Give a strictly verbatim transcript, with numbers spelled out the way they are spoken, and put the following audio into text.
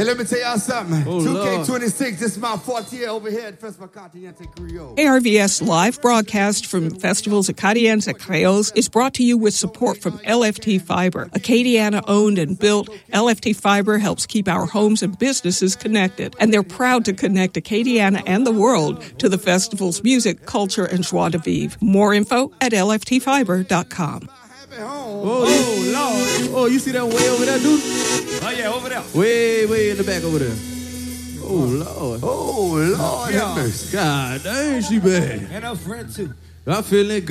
Hey, let me tell y'all something. Oh, two K Lord. twenty-six, this is my fourth year over here at Festival Continente Creole. A R V S live broadcast from festivals Acadians Creoles is brought to you with support from L F T Fiber. Acadiana owned and built, L F T Fiber helps keep our homes and businesses connected. And they're proud to connect Acadiana and the world to the festival's music, culture, and joie de vivre. More info at L F T fiber dot com. Oh, oh, Lord. Oh, you see that way over there, dude? Oh, yeah, over there. Way, way in the back over there. Oh, Lord. Oh, Lord. Yeah. God dang, she bad. And her friend, too. I'm feeling good.